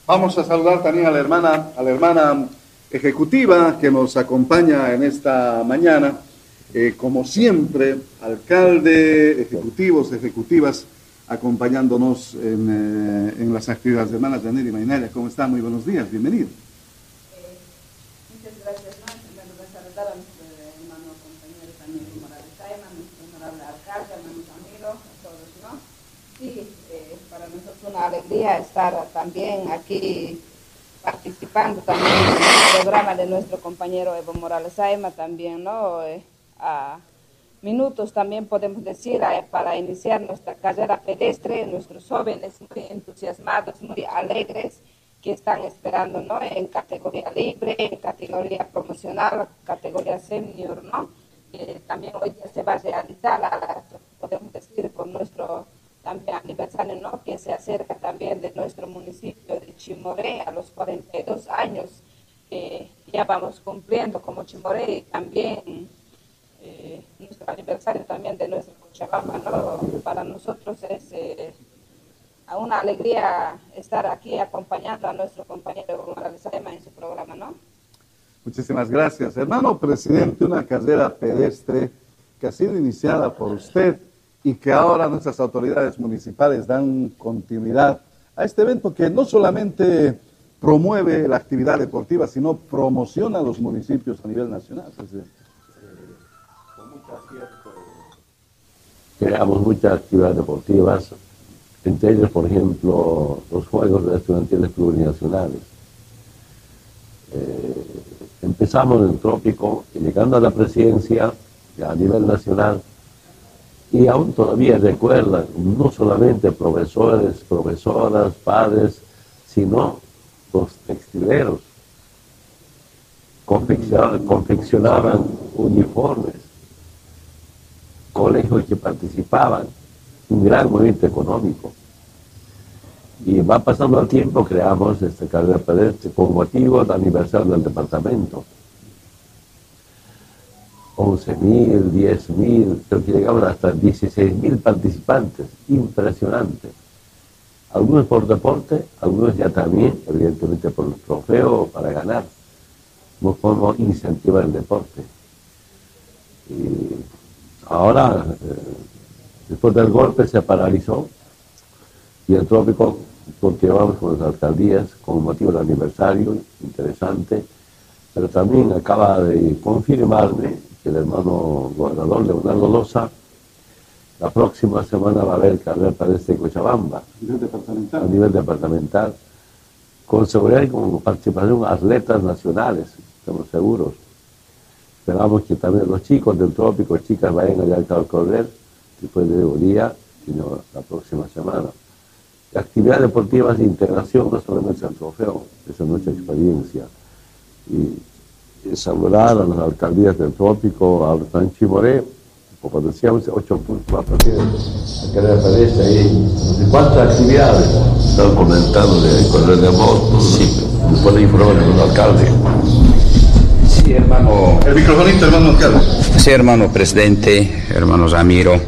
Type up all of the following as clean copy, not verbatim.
Vamos a saludar también a la hermana ejecutiva que nos acompaña en esta mañana. Como siempre, alcalde, ejecutivas, acompañándonos en las actividades. Hermanas Janet y Mainaya, ¿cómo están? Muy buenos días, bienvenidos. Muchas gracias, ¿no? Primero voy a saludar a nuestro hermano compañero también Evo Morales Saima, nuestro honorable alcalde, hermanos amigos, a todos, ¿no? Sí, para nosotros es una alegría estar también aquí participando también en el programa de nuestro compañero Evo Morales Saima también, ¿no? A minutos también podemos decir para iniciar nuestra carrera pedestre, nuestros jóvenes muy entusiasmados, muy alegres, que están esperando, ¿no? En categoría libre, en categoría promocional, categoría senior, ¿no? También hoy día se va a realizar, podemos decir, por nuestro también aniversario, ¿no? Que se acerca también de nuestro municipio de Chimoré a los 42 años. Ya vamos cumpliendo como Chimoré y también nuestro aniversario también de nuestra Cochabamba, ¿no? Para nosotros es una alegría estar aquí acompañando a nuestro compañero Evo Morales Saima en su programa, ¿no? Muchísimas gracias. Hermano presidente, una carrera pedestre que ha sido iniciada por usted y que ahora nuestras autoridades municipales dan continuidad a este evento que no solamente promueve la actividad deportiva, sino promociona a los municipios a nivel nacional, presidente. Con mucho acierto creamos muchas actividades deportivas, entre ellos, por ejemplo, los Juegos Estudiantiles Plurinacionales. Empezamos en el Trópico y llegando a la presidencia a nivel nacional, y aún todavía recuerdan, no solamente profesores, profesoras, padres, sino los textileros. Confeccionaban uniformes, colegios que participaban, un gran movimiento económico. Y va pasando el tiempo, creamos esta carrera pedestre con motivo del aniversario del departamento. 11.000, 10.000, creo que llegamos hasta 16.000 participantes, impresionante. Algunos por deporte, algunos ya también, evidentemente por el trofeo para ganar. No podemos incentivar el deporte. Y ahora, después del golpe se paralizó y el Trópico continuamos con las alcaldías con motivo del aniversario, interesante, pero también acaba de confirmarme que el hermano gobernador Leonardo Loza, la próxima semana va a haber carrera pedestre de Cochabamba, a nivel departamental, con seguridad y con participación de atletas nacionales, estamos seguros. Esperamos que también los chicos del Trópico, chicas, vayan allá a correr, después de un día, sino la próxima semana. La actividad deportiva de integración no solamente es el trofeo, esa es nuestra experiencia. Y saludar a las alcaldías del Trópico, a Chimoré, como decíamos, 8 puntos a partir de la carrera pedestre ahí. ¿Cuántas actividades? Están comentando de correr de moto, sí. ¿Me puede informar el alcalde? Sí, hermano. El microfonito, hermano alcalde. Sí, hermano presidente, hermano Ramiro.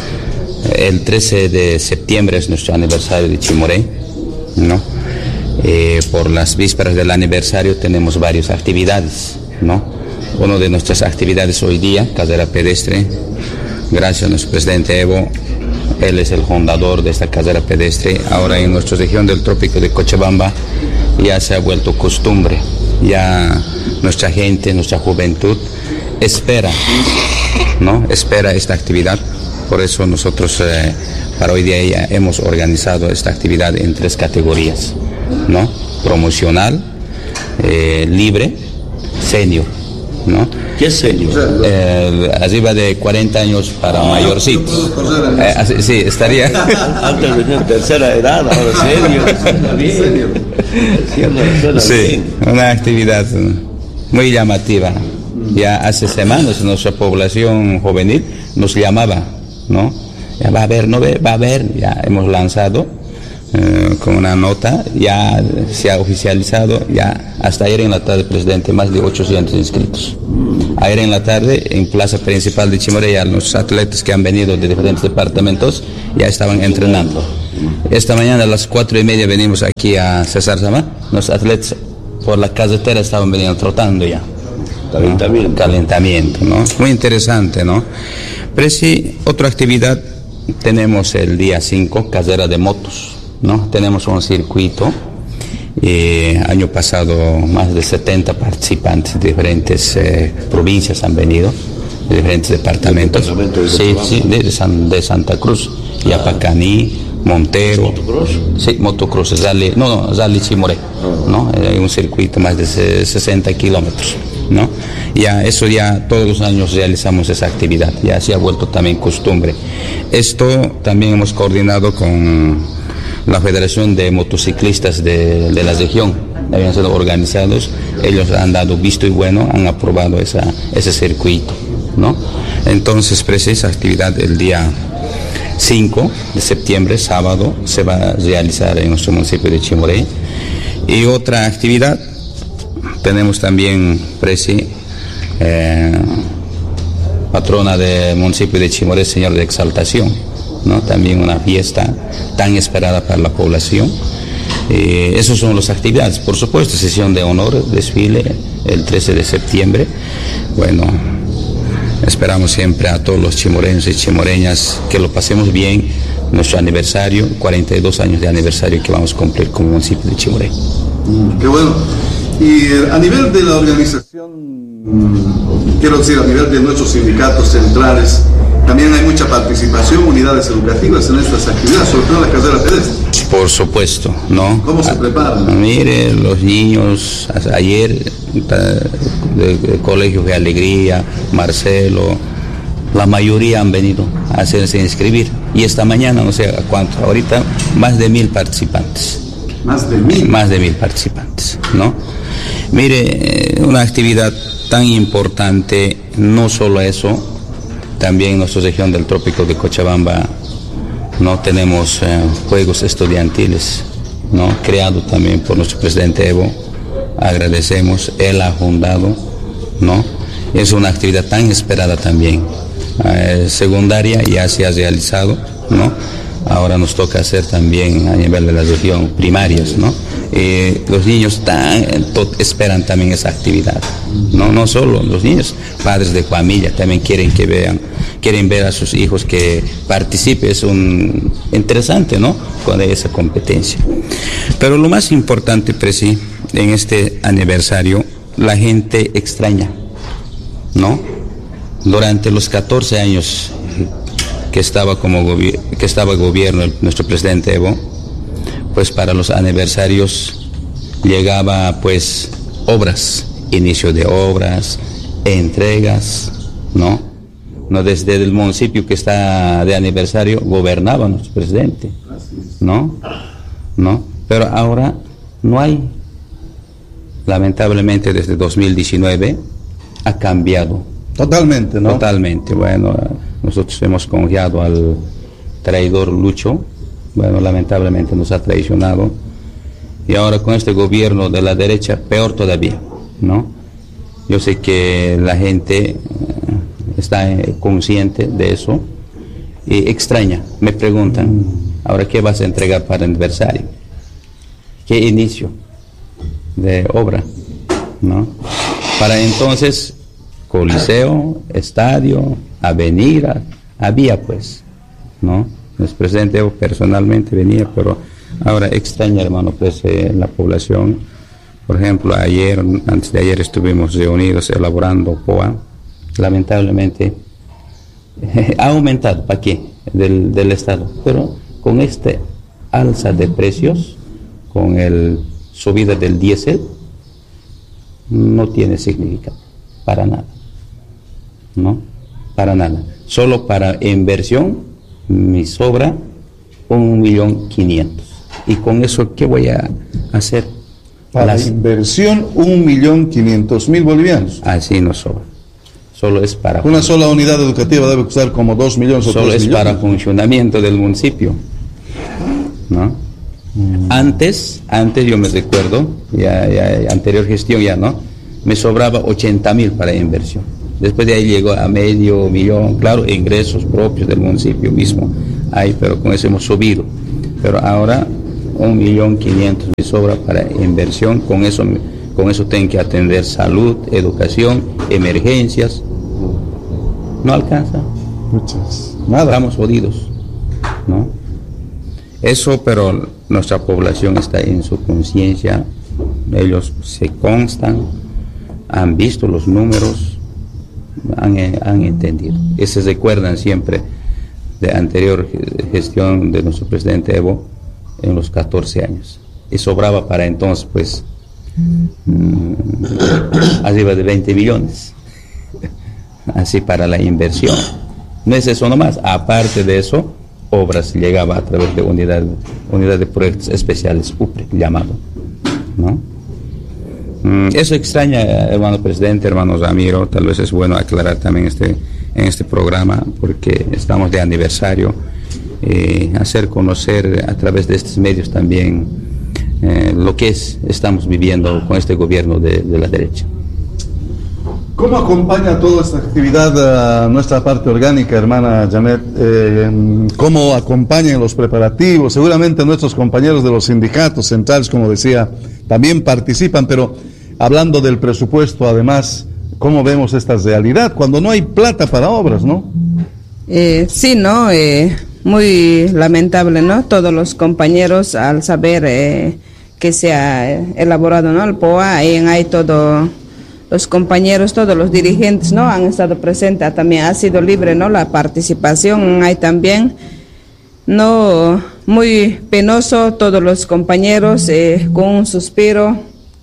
El 13 de septiembre es nuestro aniversario de Chimoré, ¿no? Por las vísperas del aniversario tenemos varias actividades, ¿no? Una de nuestras actividades hoy día, carrera pedestre, gracias a nuestro presidente Evo, él es el fundador de esta carrera pedestre. Ahora en nuestra región del Trópico de Cochabamba ya se ha vuelto costumbre, ya nuestra gente, nuestra juventud espera, ¿no? Espera esta actividad. Por eso nosotros para hoy día ya hemos organizado esta actividad en 3 categorías, ¿no? Promocional, libre, senior, ¿no? ¿Qué es senior? Arriba de 40 años para mayorcitos. Sí, estaría. Antes venía tercera edad, ahora senior. Sí, una actividad muy llamativa. Ya hace semanas nuestra población juvenil nos llamaba, ¿no? Ya va a haber, no va a haber, ya hemos lanzado con una nota, ya se ha oficializado, ya hasta ayer en la tarde, presidente, más de 800 inscritos. Ayer en la tarde, en plaza principal de Chimoré, ya los atletas que han venido de diferentes departamentos ya estaban entrenando. Esta mañana a las 4:30 venimos aquí a César Samá, los atletas por la carretera estaban veniendo trotando ya. Calentamiento, ¿no? Muy interesante, ¿no? Pero sí, otra actividad, tenemos el día 5, carrera de motos, ¿no? Tenemos un circuito, año pasado más de 70 participantes de diferentes provincias han venido, de diferentes departamentos. Sí, de Santa Cruz, Yapacaní, Montero. ¿Motocross? Sí, motocross, Rally Chimoré, ¿no? Hay un circuito más de 60 kilómetros, ¿no? Ya, eso ya todos los años realizamos esa actividad, ya se ha vuelto también costumbre. Esto también hemos coordinado con la Federación de Motociclistas de la región, habían sido organizados, ellos han dado visto y bueno, han aprobado ese circuito, ¿no? Entonces, precisa actividad el día 5 de septiembre, sábado, se va a realizar en nuestro municipio de Chimoré. Y otra actividad, tenemos también, patrona del municipio de Chimoré, Señor de Exaltación, ¿no? También una fiesta tan esperada para la población. Esas son las actividades, por supuesto, sesión de honor, desfile el 13 de septiembre. Bueno, esperamos siempre a todos los chimoreños y chimoreñas que lo pasemos bien, nuestro aniversario, 42 años de aniversario que vamos a cumplir como municipio de Chimoré. Qué bueno. Y a nivel de la organización, quiero decir, a nivel de nuestros sindicatos centrales, también hay mucha participación, unidades educativas en estas actividades, sobre todo en la carrera pedestre. Por supuesto, ¿no? ¿Cómo se preparan? Mire, los niños, ayer de Colegio de Alegría, Marcelo, la mayoría han venido a hacerse inscribir. Y esta mañana, no sé a cuánto, ahorita más de 1000 participantes. ¿Más de 1000? Más de 1000 participantes, ¿no? Mire, una actividad tan importante, no solo eso, también en nuestra región del Trópico de Cochabamba, ¿no? Tenemos juegos estudiantiles, ¿no? Creado también por nuestro presidente Evo, agradecemos, él ha fundado, ¿no? Es una actividad tan esperada también. Secundaria ya se ha realizado, ¿no? Ahora nos toca hacer también a nivel de la región primarias, ¿no? Los niños esperan también esa actividad, ¿no? No solo los niños, padres de familia también quieren ver a sus hijos que participen, es interesante, ¿no? Con esa competencia. Pero lo más importante, Presi, en este aniversario, la gente extraña, ¿no? Durante los 14 años que estaba gobierno nuestro presidente Evo, pues para los aniversarios llegaba pues obras, inicio de obras, entregas, ¿no? No, desde el municipio que está de aniversario gobernaba nuestro presidente, ¿no? Pero ahora no hay. Lamentablemente desde 2019 ha cambiado. Totalmente, ¿no? Totalmente. Bueno, nosotros hemos confiado al traidor Lucho. Bueno, lamentablemente nos ha traicionado. Y ahora con este gobierno de la derecha, peor todavía, ¿no? Yo sé que la gente está consciente de eso y extraña. Me preguntan, ahora ¿qué vas a entregar para el aniversario? ¿Qué inicio de obra? ¿No? Para entonces, coliseo, estadio, avenida, había pues, ¿no? El presidente personalmente venía, pero ahora extraña, hermano, pues la población. Por ejemplo, antes de ayer estuvimos reunidos elaborando POA. Lamentablemente ha aumentado, ¿para qué? Del Estado, pero con este alza de precios, con el subida del diésel, no tiene significado, para nada, ¿no? Para nada. Solo para inversión me sobra 1.500.000. Y con eso, ¿qué voy a hacer? Para inversión, 1.500.000 bolivianos. Así no sobra. Solo es para... Una sola unidad educativa debe costar como 2 millones o 3 millones. Solo es para funcionamiento del municipio, ¿no? Antes yo me recuerdo, ya anterior gestión ya, ¿no? Me sobraba 80.000 para inversión. Después de ahí llegó a 500.000, claro, ingresos propios del municipio mismo hay, pero con eso hemos subido. Pero ahora 1.500.000 me sobra para inversión, con eso tengo que atender salud, educación, emergencias. No alcanza. Nada. Estamos jodidos, ¿no? Eso, pero nuestra población está en su conciencia, ellos se constan, han visto los números, han entendido. Y se recuerdan siempre de anterior gestión de nuestro presidente Evo en los 14 años. Y sobraba para entonces, pues, arriba de 20 millones. Así para la inversión. No es eso nomás, aparte de eso, obras llegaba a través de unidad de proyectos especiales, UPRE, llamado, ¿no? Eso extraña, hermano presidente, hermano Ramiro, tal vez es bueno aclarar también en este programa, porque estamos de aniversario, hacer conocer a través de estos medios también lo que estamos viviendo con este gobierno de la derecha. ¿Cómo acompaña toda esta actividad nuestra parte orgánica, hermana Janet? ¿Cómo acompañan los preparativos? Seguramente nuestros compañeros de los sindicatos centrales, como decía, también participan, pero hablando del presupuesto, además, ¿cómo vemos esta realidad cuando no hay plata para obras, no? Sí, ¿no? Muy lamentable, ¿no? Todos los compañeros, al saber que se ha elaborado, ¿no?, el POA, hay todo... Los compañeros, todos los dirigentes, ¿no?, han estado presentes, también ha sido libre, ¿no?, la participación, hay también, ¿no?, muy penoso, todos los compañeros con un suspiro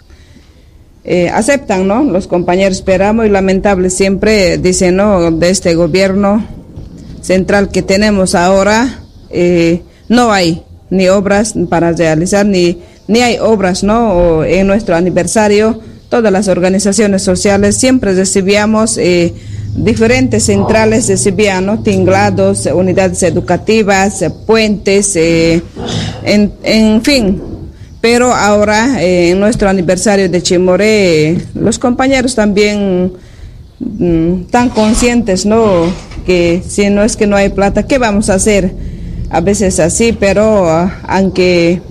aceptan, ¿no?, los compañeros, esperamos, y lamentable siempre, dicen, ¿no?, de este gobierno central que tenemos ahora, no hay ni obras para realizar, ni hay obras, ¿no?, en nuestro aniversario. Todas las organizaciones sociales siempre recibíamos, diferentes centrales recibían, ¿no?, tinglados, unidades educativas, puentes, en fin. Pero ahora, en nuestro aniversario de Chimoré, los compañeros también están conscientes, ¿no?, que si no es que no hay plata, ¿qué vamos a hacer? A veces así, pero aunque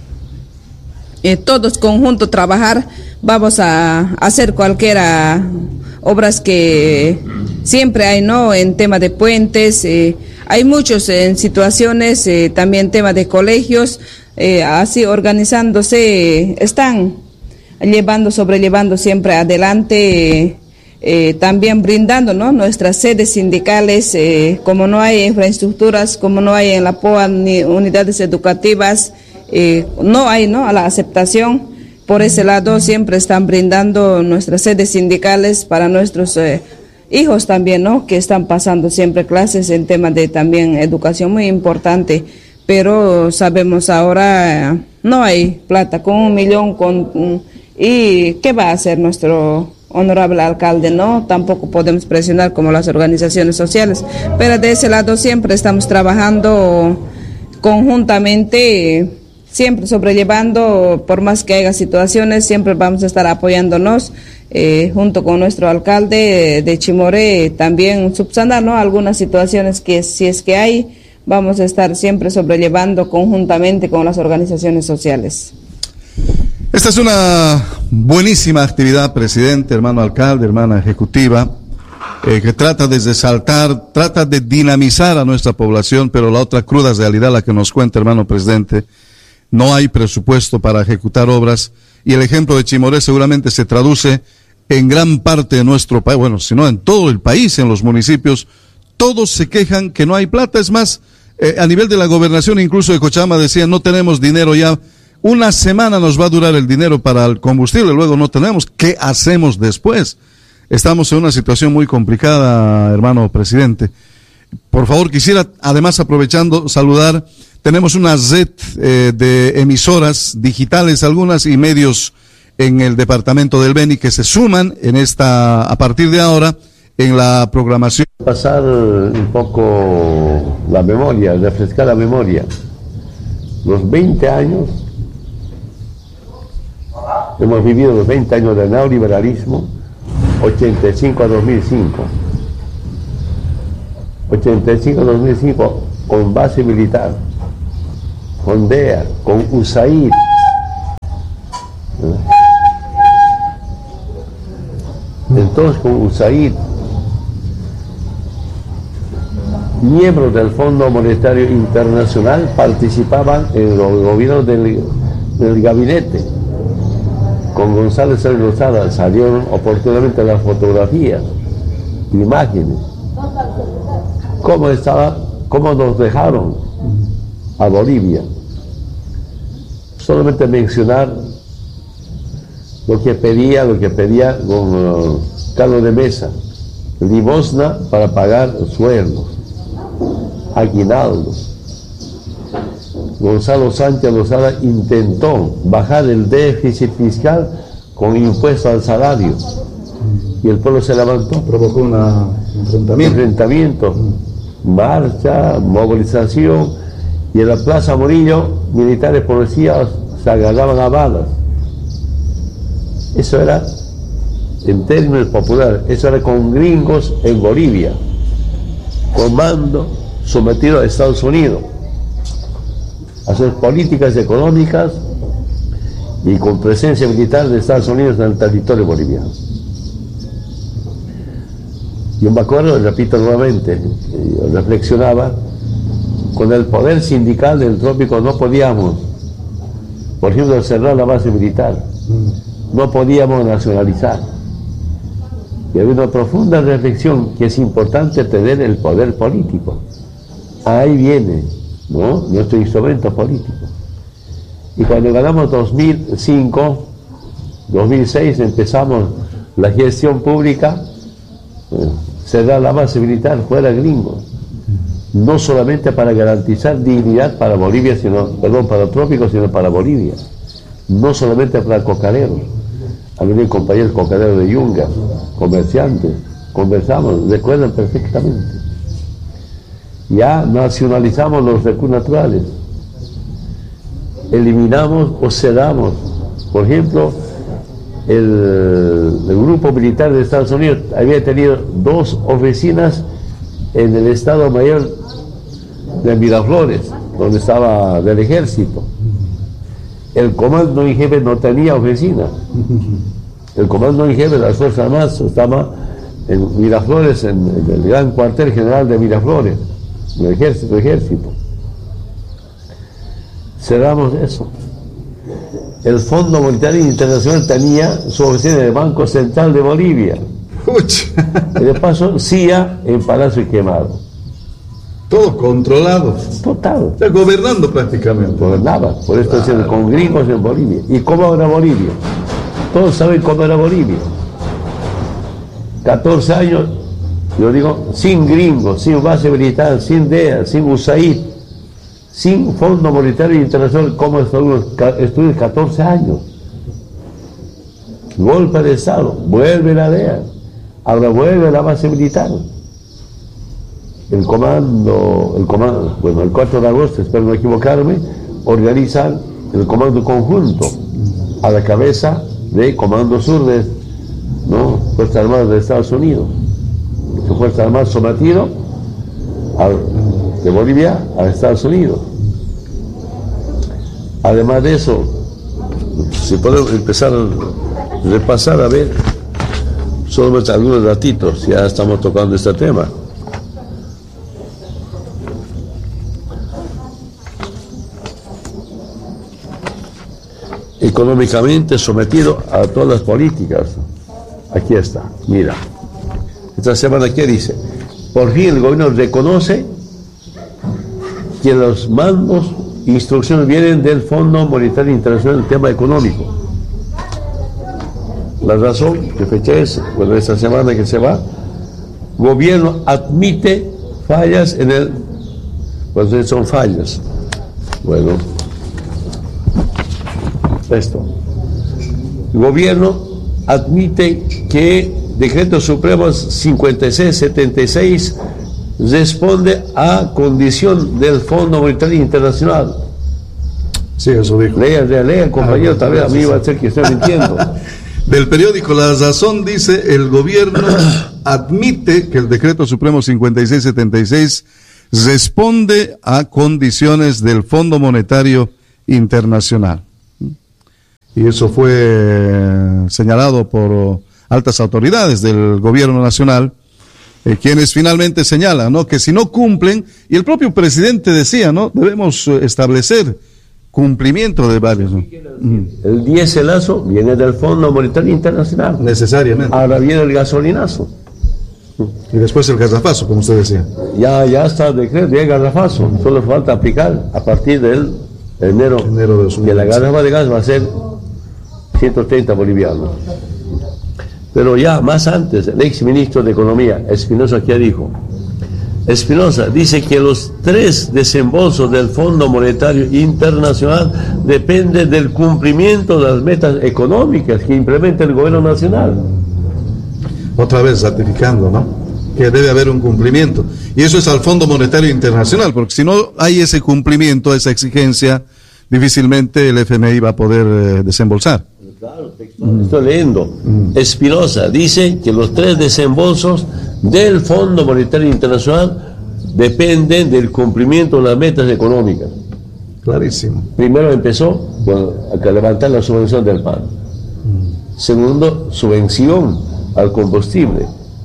todos conjuntos trabajar, vamos a hacer cualquiera obras que siempre hay, ¿no?, en tema de puentes, hay muchos en situaciones, también tema de colegios, así organizándose, están sobrellevando siempre adelante, también brindando, ¿no?, nuestras sedes sindicales, como no hay infraestructuras, como no hay en la POA ni unidades educativas, no hay, ¿no?, a la aceptación. Por ese lado siempre están brindando nuestras sedes sindicales para nuestros hijos también, ¿no?, que están pasando siempre clases en temas de también educación muy importante, pero sabemos ahora no hay plata, con 1 millón, ¿y qué va a hacer nuestro honorable alcalde? No, tampoco podemos presionar como las organizaciones sociales, pero de ese lado siempre estamos trabajando conjuntamente, siempre sobrellevando, por más que haya situaciones, siempre vamos a estar apoyándonos junto con nuestro alcalde de Chimoré, también subsanar, ¿no?, algunas situaciones que si es que hay, vamos a estar siempre sobrellevando conjuntamente con las organizaciones sociales. Esta es una buenísima actividad, presidente, hermano alcalde, hermana ejecutiva, que trata de resaltar, trata de dinamizar a nuestra población, pero la otra cruda realidad, la que nos cuenta, hermano presidente, no hay presupuesto para ejecutar obras, y el ejemplo de Chimoré seguramente se traduce en gran parte de nuestro país, bueno, si no en todo el país, en los municipios, todos se quejan que no hay plata. Es más, a nivel de la gobernación, incluso de Cochabamba, decían, no tenemos dinero ya, una semana nos va a durar el dinero para el combustible, luego no tenemos, ¿qué hacemos después? Estamos en una situación muy complicada, hermano presidente. Por favor, quisiera, además, aprovechando, saludar. Tenemos una red de emisoras digitales, algunas, y medios en el departamento del Beni que se suman a partir de ahora, en la programación. Pasar un poco la memoria, refrescar la memoria. los 20 años, hemos vivido los 20 años del neoliberalismo, 85 a 2005. 85 a 2005 con base militar, con DEA, con USAID. Entonces con USAID, miembros del Fondo Monetario Internacional participaban en los gobiernos del gabinete. Con Gonzalo Celedón Lozada salieron oportunamente las fotografías, imágenes. ¿Cómo nos dejaron a Bolivia? Solamente mencionar lo que pedía con Carlos de Mesa, limosna para pagar sueldos, aguinaldos. Gonzalo Sánchez Lozada intentó bajar el déficit fiscal con impuesto al salario y el pueblo se levantó. Provocó un enfrentamiento, marcha, movilización, y en la Plaza Murillo militares, policías se agarraban a balas. Eso era, en términos populares, eso era con gringos en Bolivia, comando sometido a Estados Unidos, hacer políticas económicas y con presencia militar de Estados Unidos en el territorio boliviano. Yo me acuerdo, repito nuevamente, yo reflexionaba, con el poder sindical del trópico no podíamos, por ejemplo, cerrar la base militar, no podíamos nacionalizar. Y había una profunda reflexión que es importante tener el poder político. Ahí viene, ¿no?, nuestro instrumento político. Y cuando ganamos 2005, 2006, empezamos la gestión pública, cerrar la base militar fuera gringo, no solamente para garantizar dignidad para Bolivia, para el trópico, sino para Bolivia, no solamente para cocaderos. Han venido compañeros cocaderos de Yunga, comerciantes, conversamos, recuerdan perfectamente. Ya nacionalizamos los recursos naturales, eliminamos o cerramos, por ejemplo, el grupo militar de Estados Unidos había tenido 2 oficinas en el Estado Mayor de Miraflores, donde estaba del ejército. El comando en jefe no tenía oficina. El comando en jefe de las Fuerzas Armadas estaba en Miraflores, en el gran cuartel general de Miraflores, en el ejército. Cerramos eso. El Fondo Monetario Internacional tenía su oficina en el Banco Central de Bolivia. Y de paso, CIA en Palacio Quemado. Todo controlado. Total. O sea, gobernando prácticamente. Gobernaba, por esto claro. Con gringos en Bolivia. ¿Y cómo era Bolivia? Todos saben cómo era Bolivia. 14 años, yo digo, sin gringos, sin base militar, sin DEA, sin USAID, sin Fondo Monetario Internacional, como estuvimos 14 años. Golpe de Estado, vuelve la DEA, ahora vuelve la base militar. El 4 de agosto, espero no equivocarme, organizan el comando conjunto a la cabeza de Comando Sur de Fuerzas Armadas de Estados Unidos. Fuerzas Armadas sometido de Bolivia a Estados Unidos. Además de eso, si podemos empezar a repasar, a ver, solo algunos ratitos, ya estamos tocando este tema. Económicamente sometido a todas las políticas. Aquí está, mira. Esta semana, ¿qué dice? Por fin el gobierno reconoce que los mandos e instrucciones vienen del Fondo Monetario Internacional en el tema económico. La razón, ¿qué fecha es? Bueno, esta semana que se va. Gobierno admite fallas en el... Pues son fallas. Bueno, esto. El gobierno admite que Decreto Supremo 5676 responde a condición del Fondo Monetario Internacional. Sí, eso dijo. Lean, compañero, tal vez a mí va a ser que estoy mintiendo. Del periódico La Razón dice, el gobierno admite que el decreto supremo 5676 responde a condiciones del Fondo Monetario Internacional. Y eso fue señalado por altas autoridades del gobierno nacional, quienes finalmente señalan, ¿no?, que si no cumplen, y el propio presidente decía, ¿no?, debemos establecer cumplimiento de varios, ¿no? El diéselazo viene del Fondo Monetario Internacional. Necesariamente. Ahora viene el gasolinazo. Y después el garrafazo, como usted decía. Ya está el decreto, ya el garrafazo. Solo falta aplicar a partir del enero de 2020. Que la garrafa de gas va a ser 130 bolivianos. Pero ya más antes, el ex ministro de Economía, Espinosa, ¿qué dijo? Espinosa dice que los 3 desembolsos del Fondo Monetario Internacional dependen del cumplimiento de las metas económicas que implementa el gobierno nacional. Otra vez ratificando, ¿no?, que debe haber un cumplimiento. Y eso es al Fondo Monetario Internacional, porque si no hay ese cumplimiento, esa exigencia, difícilmente el FMI va a poder desembolsar. Claro, estoy leyendo. Espinosa dice que los 3 desembolsos del Fondo Monetario Internacional dependen del cumplimiento de las metas económicas. Clarísimo. Primero empezó a levantar la subvención del pan. Segundo, subvención al combustible.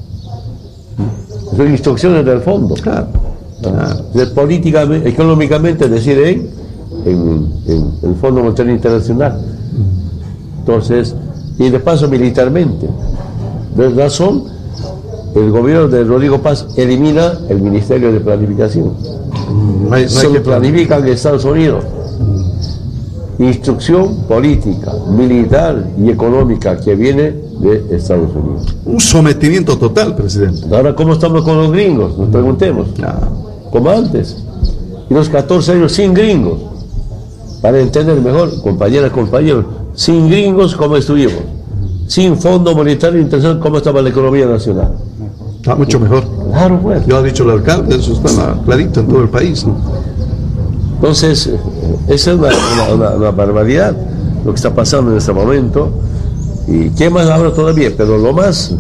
Son instrucciones del fondo. Claro. Políticamente, económicamente decide en el Fondo Monetario Internacional. Entonces, y de paso militarmente. De razón, el gobierno de Rodrigo Paz elimina el Ministerio de Planificación. Se lo planifican en Estados Unidos. Instrucción política, militar y económica que viene de Estados Unidos. Un sometimiento total, presidente. Ahora, ¿cómo estamos con los gringos? Nos preguntemos. Como antes. Y los 14 años sin gringos. Para entender mejor, compañeras, compañeros, sin gringos, ¿cómo estuvimos? Sin Fondo Monetario Internacional, ¿cómo estaba la economía nacional? Está mucho mejor. Claro, pues. Yo ha dicho el alcalde, eso está clarito en todo el país, ¿no? Entonces, esa es una barbaridad lo que está pasando en este momento. ¿Y qué más habrá todavía? Pero lo más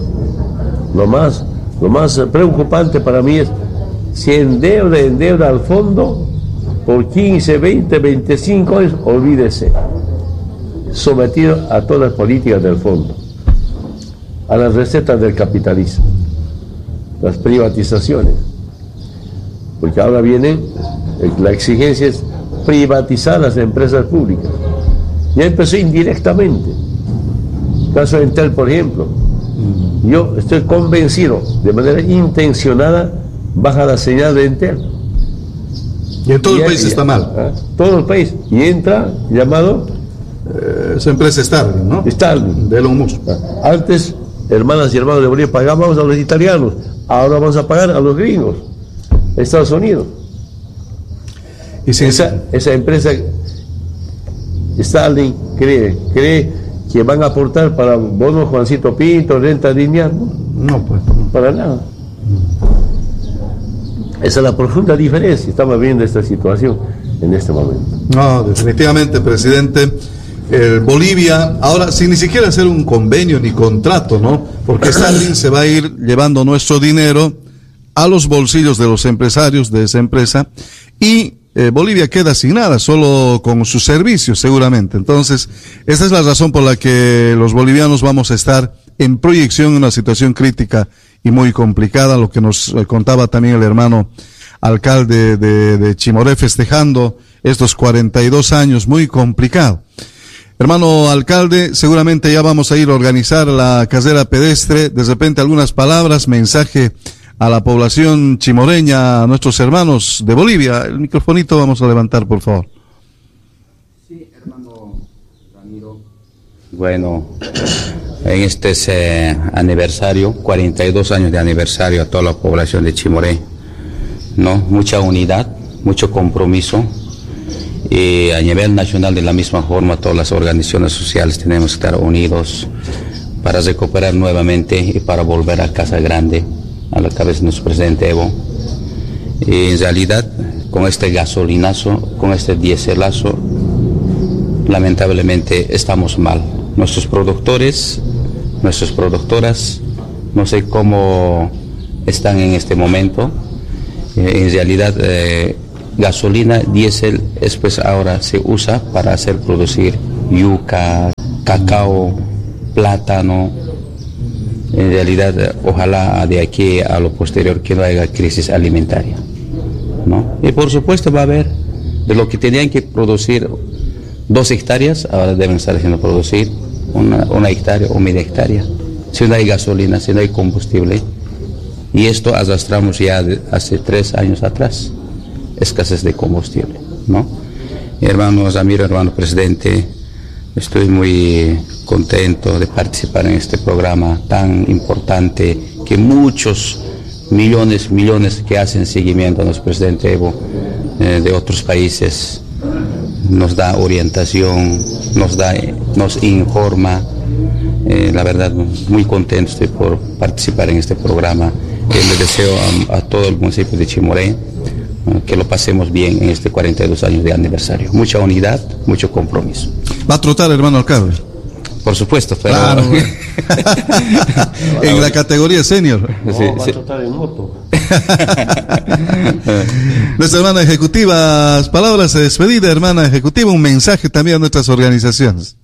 preocupante para mí es si endeuda al fondo por 15, 20, 25 años, olvídese. Sometido a todas las políticas del fondo, a las recetas del capitalismo, las privatizaciones, porque ahora viene, la exigencia es privatizar las empresas públicas. Ya empezó indirectamente. Caso de Entel, por ejemplo. Yo estoy convencido, de manera intencionada, baja la señal de Entel. Y en todo el país está mal. Todo el país. Y entra, llamado... esa empresa Starlink, ¿no? Starlink. De Elon Musk. Antes, hermanas y hermanos de Bolivia, pagábamos a los italianos. Ahora vamos a pagar a los gringos. Estados Unidos. Y si esa empresa Starlink cree que van a aportar para bonos Juancito Pinto, renta lineal, no, pues para nada. Esa es la profunda diferencia. Estamos viendo esta situación en este momento. No, definitivamente, presidente. Bolivia, ahora sin ni siquiera hacer un convenio ni contrato, ¿no? Porque Starlink se va a ir llevando nuestro dinero a los bolsillos de los empresarios de esa empresa y Bolivia queda asignada solo con sus servicios, seguramente. Entonces, esa es la razón por la que los bolivianos vamos a estar en proyección en una situación crítica y muy complicada, lo que nos contaba también el hermano alcalde de Chimoré, festejando estos 42 años, muy complicado. Hermano alcalde, seguramente ya vamos a ir a organizar la carrera pedestre. De repente algunas palabras, mensaje a la población chimoreña, a nuestros hermanos de Bolivia. El microfonito vamos a levantar, por favor. Sí, hermano Ramiro. Bueno, en este aniversario, 42 años de aniversario a toda la población de Chimoré, ¿no? Mucha unidad, mucho compromiso. Y a nivel nacional, de la misma forma, todas las organizaciones sociales tenemos que estar unidos para recuperar nuevamente y para volver a Casa Grande, a la cabeza de nuestro presidente Evo. Y en realidad, con este gasolinazo, con este diéselazo, lamentablemente estamos mal. Nuestros productores, nuestras productoras, no sé cómo están en este momento. En realidad, gasolina, diésel, después ahora se usa para hacer producir yuca, cacao, plátano. En realidad, ojalá de aquí a lo posterior que no haya crisis alimentaria, ¿no? Y por supuesto va a haber, de lo que tenían que producir 2 hectáreas, ahora deben estar haciendo producir una hectárea o media hectárea. Si no hay gasolina, si no hay combustible, y esto arrastramos ya hace 3 años atrás, escasez de combustible, ¿no? Hermano Zamiro, hermano presidente, estoy muy contento de participar en este programa tan importante que muchos millones que hacen seguimiento a nuestro presidente Evo de otros países nos da orientación, nos informa. La verdad, muy contento estoy por participar en este programa. Le deseo a todo el municipio de Chimoré que lo pasemos bien en este 42 años de aniversario. Mucha unidad, mucho compromiso. ¿Va a trotar, hermano alcalde? Por supuesto, pero... Claro. En la categoría senior. No, Sí, va sí. a tratar en moto. Nuestra hermana ejecutiva, palabras de despedida, hermana ejecutiva, un mensaje también a nuestras organizaciones.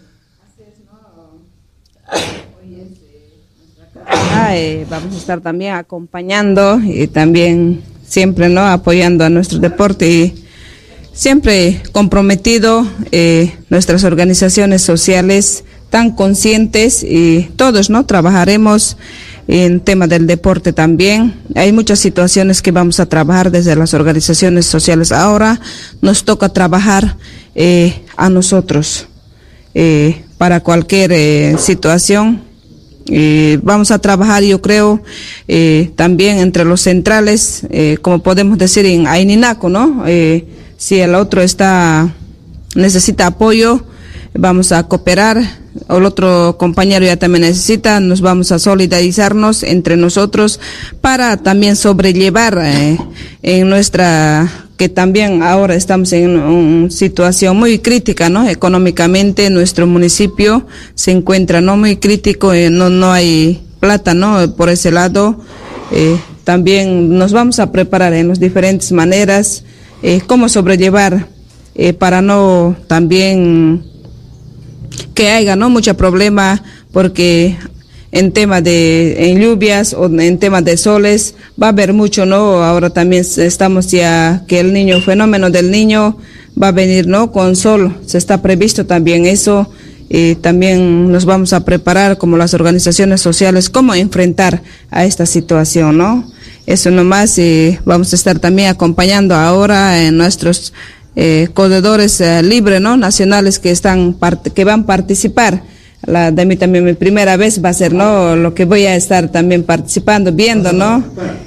Vamos a estar también acompañando y también siempre, ¿no?, apoyando a nuestro deporte y siempre comprometido, nuestras organizaciones sociales tan conscientes y todos, ¿no?, trabajaremos en tema del deporte también. Hay muchas situaciones que vamos a trabajar desde las organizaciones sociales. Ahora nos toca trabajar a nosotros para cualquier situación. Vamos a trabajar, yo creo, también entre los centrales, como podemos decir en Aininaco, ¿no? Si el otro necesita apoyo, vamos a cooperar, o el otro compañero ya también necesita, nos vamos a solidarizarnos entre nosotros para también sobrellevar en nuestra, que también ahora estamos en una situación muy crítica, ¿no? Económicamente nuestro municipio se encuentra, ¿no?, muy crítico, no hay plata, ¿no?, por ese lado. También nos vamos a preparar en las diferentes maneras, cómo sobrellevar para no también que haya, ¿no?, mucho problema, porque en lluvias o en temas de soles va a haber mucho, ¿no? Ahora también estamos ya que el fenómeno del niño va a venir, ¿no?, con sol, se está previsto también eso. También nos vamos a preparar como las organizaciones sociales cómo enfrentar a esta situación, ¿no? Eso nomás, vamos a estar también acompañando ahora en nuestros corredores libres, ¿no?, nacionales que van a participar. De mí también mi primera vez va a ser, ¿no?, lo que voy a estar también participando, viendo, ¿no?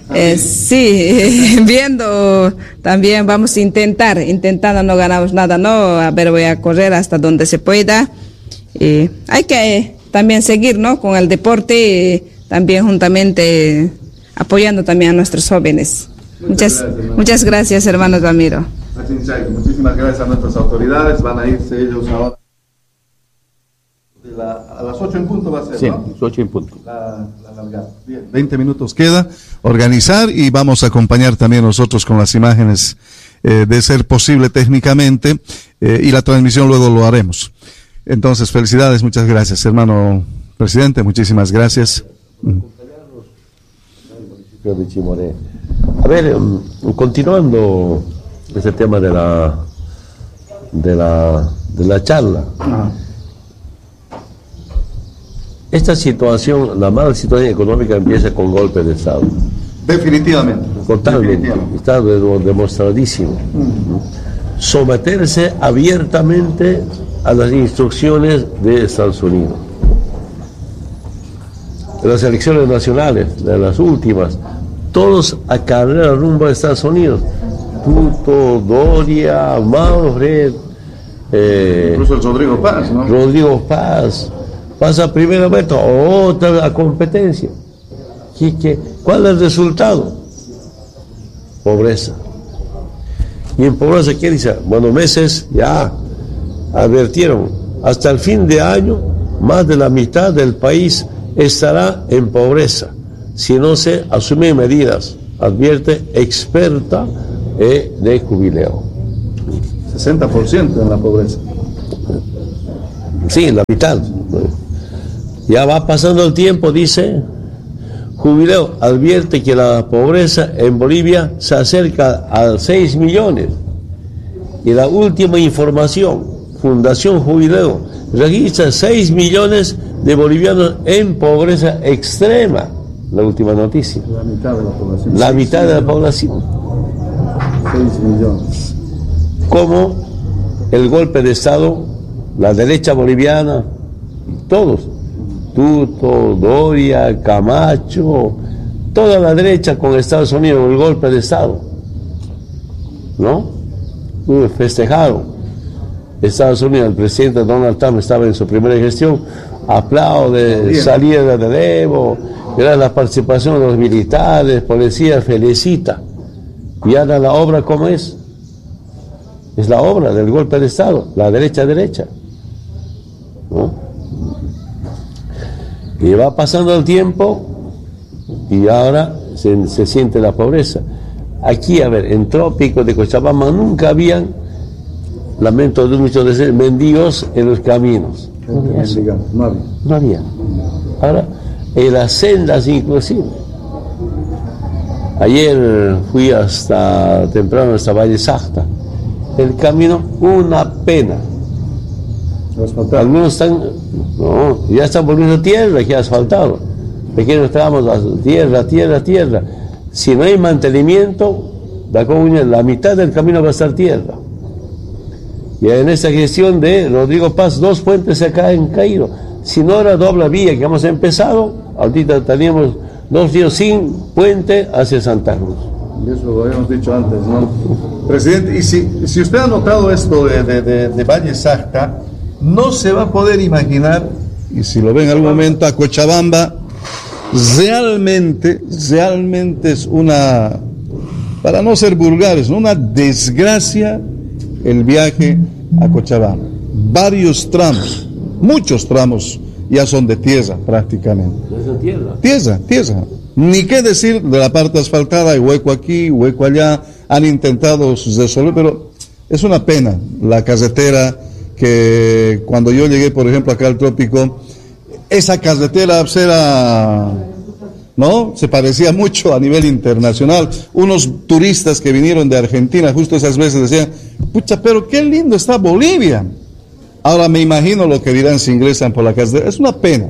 Sí, viendo también, vamos a intentando, no ganamos nada, ¿no? A ver, voy a correr hasta donde se pueda. Hay que también seguir, ¿no?, con el deporte, también juntamente apoyando también a nuestros jóvenes. Muchas gracias, hermano Ramiro. Muchísimas gracias a nuestras autoridades. Van a irse ellos ahora. A las 8 en punto va a ser, Sí, ¿no? 8 en punto. La largada. Bien, 20 minutos queda. Organizar y vamos a acompañar también nosotros con las imágenes de ser posible técnicamente y la transmisión luego lo haremos. Entonces, felicidades, muchas gracias, hermano presidente, muchísimas gracias. De Chimoré. A ver, continuando ese tema de la charla. Esta situación, la mala situación económica empieza con golpe de Estado. Definitivamente. Totalmente. Está demostradísimo. Someterse abiertamente a las instrucciones de Estados Unidos. De las elecciones nacionales, de las últimas, todos a carrera rumbo a Estados Unidos. Puto, Doria, Manfred, Incluso el Rodrigo Paz, ¿no? Rodrigo Paz, pasa primera vuelta, otra competencia. ¿Cuál es el resultado? Pobreza. Y en pobreza, ¿qué dice? Buenos meses, ya, advirtieron, hasta el fin de año, más de la mitad del país estará en pobreza si no se asumen medidas, advierte experta de Jubileo. 60% en la pobreza. Sí, la mitad. Ya va pasando el tiempo, dice. Jubileo advierte que la pobreza en Bolivia se acerca a 6 millones. Y la última información, Fundación Jubileo registra 6 millones de bolivianos en pobreza extrema. La última noticia. La mitad de la población. La mitad de la población. 6 millones. Como el golpe de Estado, la derecha boliviana, todos, Tuto, Doria, Camacho, toda la derecha con Estados Unidos, el golpe de Estado, ¿no? Festejaron. Estados Unidos, el presidente Donald Trump estaba en su primera gestión, aplaude, salida del Evo, era la participación de los militares, policía, felicita. Y ahora la obra, ¿cómo es? Es la obra del golpe de Estado, la derecha, ¿no? Y va pasando el tiempo y ahora se siente la pobreza. Aquí, a ver, en Trópico de Cochabamba nunca habían, lamento de muchos decir, mendigos en los caminos. No había. Ahora, en las sendas inclusive. Ayer fui hasta temprano hasta Valle Sacta. El camino, una pena. Algunos están, ya están volviendo tierra que asfaltado. Pequeños tramos, tierra. Si no hay mantenimiento, la mitad del camino va a estar tierra. Y en esta gestión de Rodrigo Paz, 2 puentes se han caído. Si no era doble vía que hemos empezado, ahorita teníamos 2 días sin puente hacia Santa Cruz. Y eso lo habíamos dicho antes, ¿no? Presidente, y si usted ha notado esto de Valle Sacta, no se va a poder imaginar, y si lo ve en algún momento, a Cochabamba, realmente es una, para no ser vulgares, una desgracia el viaje a Cochabamba. Varios tramos, muchos tramos ya son de tierra prácticamente. Tierra. Ni qué decir de la parte asfaltada, hay hueco aquí, hueco allá, han intentado resolver, pero es una pena la carretera que cuando yo llegué, por ejemplo, acá al Trópico, esa carretera era, ¿no? Se parecía mucho a nivel internacional. Unos turistas que vinieron de Argentina, justo esas veces decían, pucha, pero qué lindo está Bolivia. Ahora me imagino lo que dirán si ingresan por la carretera. Es una pena,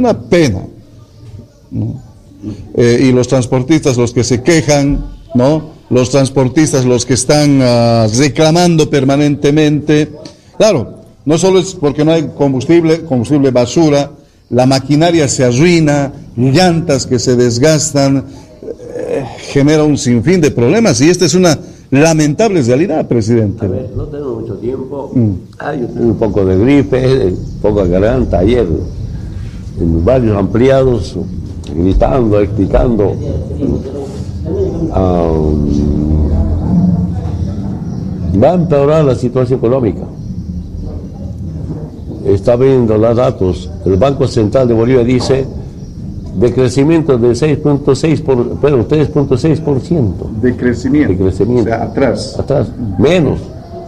¿no? Y los transportistas, los que se quejan, ¿no? Los transportistas, los que están reclamando permanentemente. Claro, no solo es porque no hay combustible basura, la maquinaria se arruina, llantas que se desgastan, genera un sinfín de problemas y esta es una lamentable realidad, presidente. A ver, no tengo mucho tiempo, yo tengo un poco de gripe, un poco de garganta, ayer en varios ampliados, gritando, explicando, va a empeorar la situación económica. Está viendo los datos, el Banco Central de Bolivia dice de crecimiento de 3.6%. De crecimiento. O sea, atrás. Menos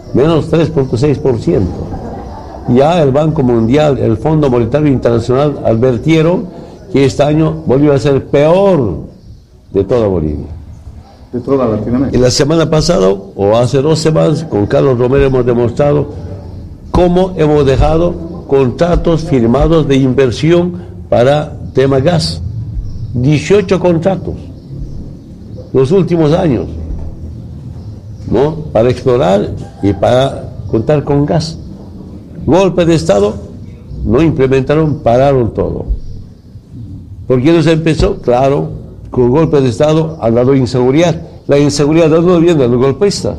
3.6%. Ya el Banco Mundial, el Fondo Monetario Internacional advirtieron que este año Bolivia va a ser peor de toda Bolivia. De toda Latinoamérica. Y la semana pasada, o hace 2 semanas, con Carlos Romero hemos demostrado cómo hemos dejado contratos firmados de inversión para tema gas. 18 contratos los últimos años, ¿no? Para explorar y para contar con gas. Golpe de Estado, no implementaron, pararon todo. ¿Por qué no se empezó? Claro, con golpe de Estado ha dado inseguridad. La inseguridad de dónde viene, de los golpistas.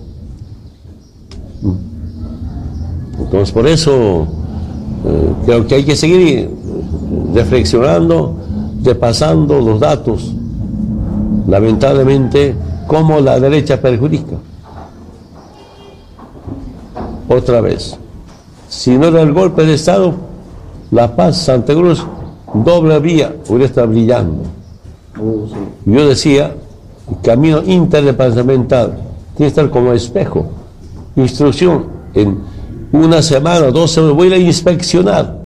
Entonces, por eso creo que hay que seguir reflexionando, repasando los datos. Lamentablemente, cómo la derecha perjudica. Otra vez, Si no era el golpe de Estado, La Paz, Santa Cruz, doble vía, hubiera estado brillando. Yo decía, el camino interdepartamental tiene que estar como espejo. Instrucción, en una semana, 2 semanas, voy a inspeccionar.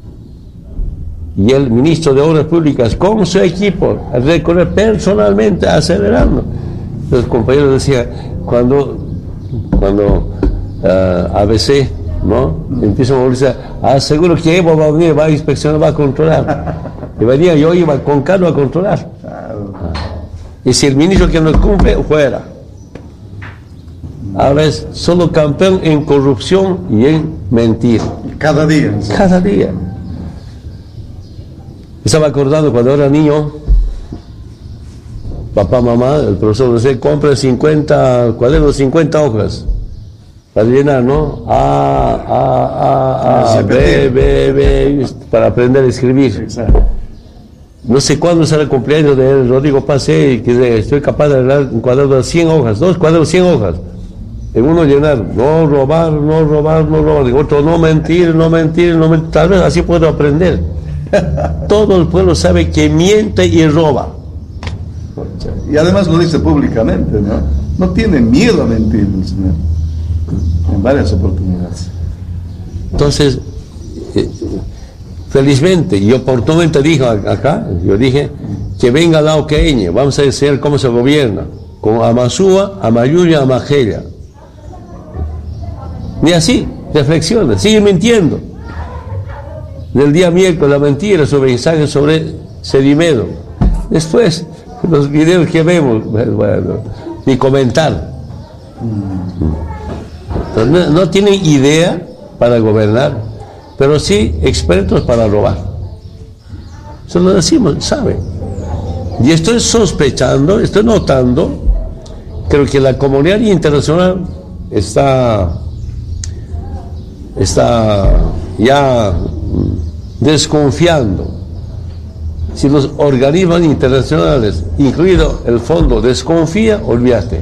Y el ministro de Obras Públicas, con su equipo, a recorrer personalmente, acelerando. Los compañeros decían, cuando ABC, ¿no?, empieza a movilizar, aseguro que Evo va a venir, va a inspeccionar, va a controlar. Y venía, yo iba con Carlos a controlar. Y si el ministro que no cumple, fuera. Ahora es solo campeón en corrupción y en mentir. Cada día. ¿Sí? Cada día. Estaba acordando cuando era niño, papá, mamá, el profesor nos decía, compra 50 cuadernos, 50 hojas para llenar, ¿no? B, para aprender a escribir. Exacto. No sé cuándo será el cumpleaños de Rodrigo Pase, que estoy capaz de llenar un cuaderno de 100 hojas, 2 cuadernos, 100 hojas. En uno llenar, no robar, no robar, no robar. En otro, no mentir, no mentir, no mentir. Tal vez así puedo aprender. Todo el pueblo sabe que miente y roba. Y además lo dice públicamente, ¿no? No tiene miedo a mentir el señor. En varias oportunidades. Entonces, felizmente y oportunamente dijo acá, yo dije, que venga la Oqueña, vamos a enseñar cómo se gobierna, con Amasúa, Amayuya, Amajella. Ni así, reflexiona, sigue mintiendo. Del día miércoles, la mentira sobre mensajes sobre Sedimedo. Después, los videos que vemos, bueno, ni comentar. Entonces, no tienen idea para gobernar, pero sí expertos para robar. Eso lo decimos, ¿sabe? Y estoy sospechando, estoy notando, creo que la comunidad internacional está ya desconfiando. Si los organismos internacionales, incluido el fondo, desconfía, olvídate.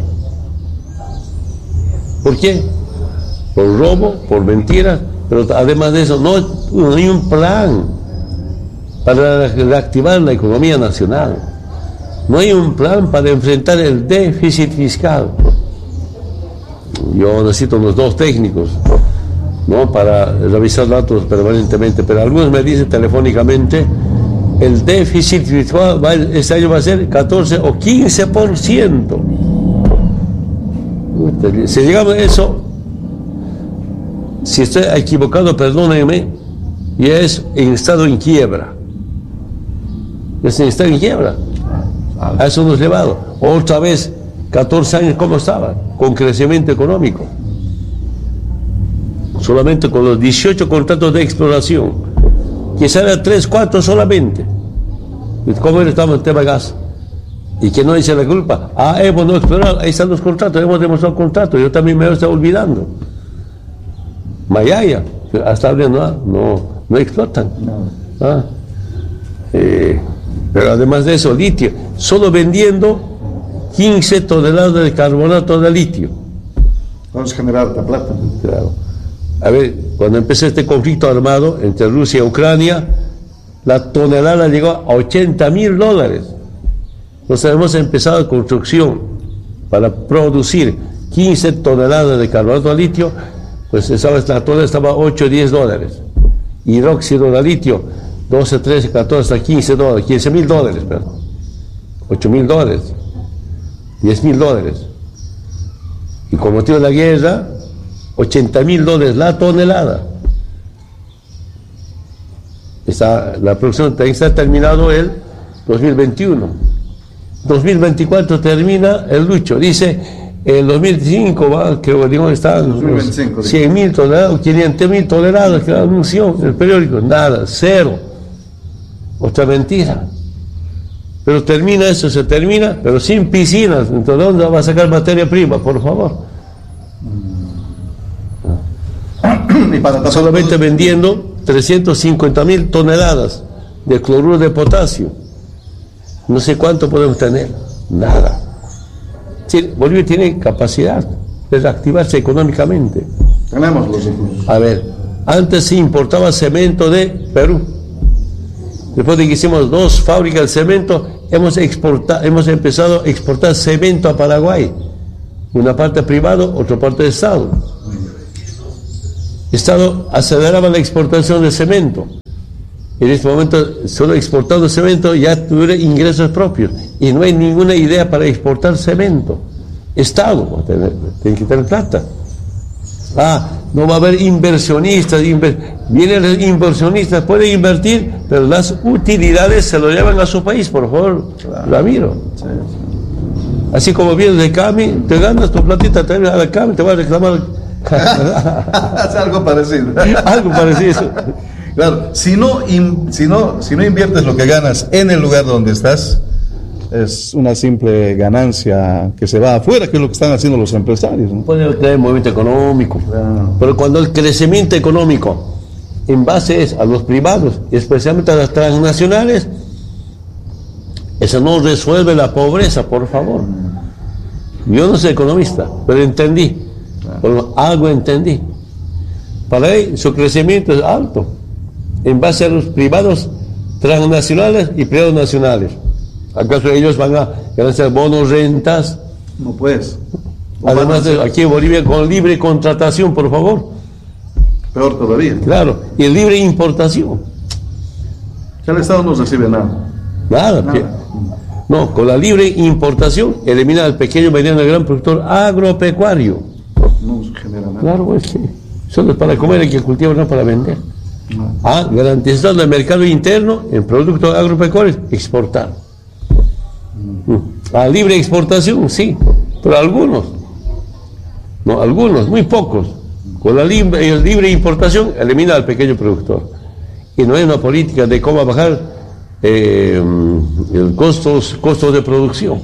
¿Por qué? Por robo, por mentiras, pero además de eso, no hay un plan para reactivar la economía nacional. No hay un plan para enfrentar el déficit fiscal. Yo necesito unos 2 técnicos, ¿no?, para revisar datos permanentemente, pero algunos me dicen telefónicamente, el déficit fiscal este año va a ser 14 o 15%. Si llegamos a eso, si estoy equivocado, perdónenme, ya es en estado en quiebra. Es en estado en quiebra. A eso nos ha llevado. Otra vez, 14 años, ¿cómo estaba? Con crecimiento económico. Solamente con los 18 contratos de exploración, quizá era 3, 4 solamente. ¿Cómo estamos en el tema de gas? ¿Y que no dice la culpa? Hemos no explorado, ahí están los contratos, hemos demostrado contratos, yo también me estoy olvidando. Mayaya, hasta ahora no explotan. No. Pero además de eso, litio, solo vendiendo 15 toneladas de carbonato de litio. Vamos a generar harta plata. Claro. A ver, cuando empezó este conflicto armado entre Rusia y Ucrania, la tonelada llegó a $80,000. Entonces hemos empezado la construcción para producir 15 toneladas de carbonato de litio, pues la tonelada estaba a $8 o $10. Hidróxido de litio, 12, 13, 14, hasta $15, $15,000, perdón. $8,000, $10,000. Y con motivo de la guerra, $80,000 la tonelada. La producción está terminado el 2021. 2024 termina el lucho. Dice, el 2025 va, creo que están 100,000 toneladas o 500,000 toneladas que anunció el periódico. Nada, cero. Otra mentira. Pero termina eso, se termina, pero sin piscinas. Entonces, ¿dónde va a sacar materia prima? Por favor. Solamente vendiendo 350,000 toneladas de cloruro de potasio. No sé cuánto podemos tener. Nada. Sí, Bolivia tiene capacidad de reactivarse económicamente. Tenemos los recursos. A ver, Antes se importaba cemento de Perú. Después de que hicimos 2 fábricas de cemento, hemos empezado a exportar cemento a Paraguay. Una parte privada, otra parte de Estado. El Estado aceleraba la exportación de cemento. En este momento, solo exportando cemento ya tuviera ingresos propios. Y no hay ninguna idea para exportar cemento. Estado, tiene que tener plata. No va a haber inversionistas. Vienen los inversionistas, pueden invertir, pero las utilidades se lo llevan a su país, por favor, Ramiro. Sí. Así como vienes de Cami, te ganas tu platita, te vienes a la Cami, te va a reclamar. Es algo parecido. Algo parecido. Claro, si no inviertes lo que ganas en el lugar donde estás, es una simple ganancia que se va afuera, que es lo que están haciendo los empresarios, ¿no? Puede tener movimiento económico, pero cuando el crecimiento económico en base es a los privados, especialmente a las transnacionales, eso no resuelve la pobreza, por favor. Yo no soy economista, pero entendí, algo entendí. Para él su crecimiento es alto, en base a los privados transnacionales y privados nacionales. ¿Acaso ellos van a ganar bonos, rentas? No puedes. Además, aquí en Bolivia con libre contratación, por favor. Peor todavía. Claro, y libre importación. Ya el Estado no recibe nada. Nada. No, con la libre importación elimina al pequeño, mediano y gran productor agropecuario. No se genera nada. Claro, es que solo es para comer, el que cultiva no para vender. No. Garantizando el mercado interno en productos agropecuarios, exportar. A libre exportación, sí, pero algunos, muy pocos. Con la libre importación elimina al pequeño productor. Y no hay una política de cómo bajar el costos de producción.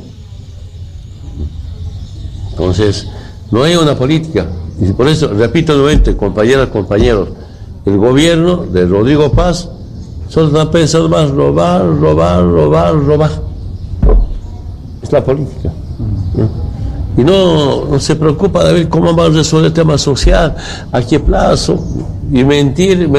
Entonces, no hay una política. Y por eso, repito nuevamente, compañeras, compañeros, el gobierno de Rodrigo Paz solo está pensando más robar. Es la política. Y no se preocupa de ver cómo va a resolver el tema social, a qué plazo, y mentir.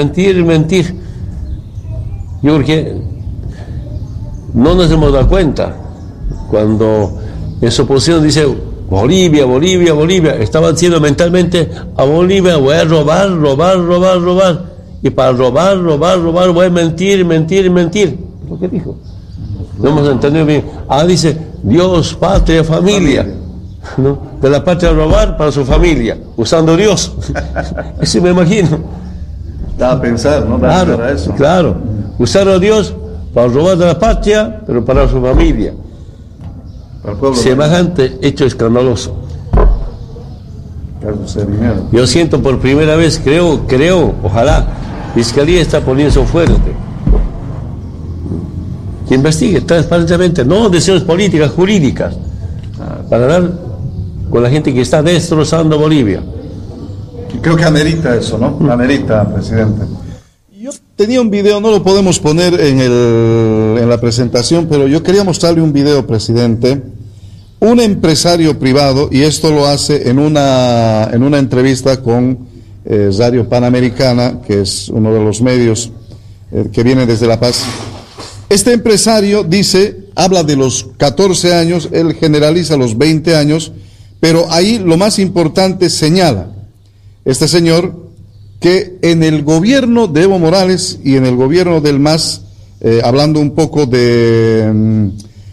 Yo creo que no nos hemos dado cuenta cuando en su posición dice Bolivia, estaban diciendo mentalmente a Bolivia voy a robar, y para robar voy a mentir, lo que dijo. No hemos entendido bien. Dice Dios, patria, familia, ¿no? De la patria robar para su familia, usando Dios. Eso me imagino. Da a pensar, ¿no? Claro. Usar a Dios para robar de la patria, pero para su familia. Para el pueblo. Semejante hecho escandaloso. Yo siento por primera vez, creo, ojalá, Fiscalía está poniendo fuerte. Que investigue transparentemente, no decisiones políticas, jurídicas, para dar con la gente que está destrozando Bolivia. Creo que amerita eso, ¿no? Amerita, presidente. Yo tenía un video, no lo podemos poner en la presentación, pero yo quería mostrarle un video, presidente. Un empresario privado, y esto lo hace en una entrevista con Radio Panamericana, que es uno de los medios que viene desde La Paz. Este empresario habla de los 14 años, él generaliza los 20 años, pero ahí lo más importante señala este señor que en el gobierno de Evo Morales y en el gobierno del MAS, hablando un poco de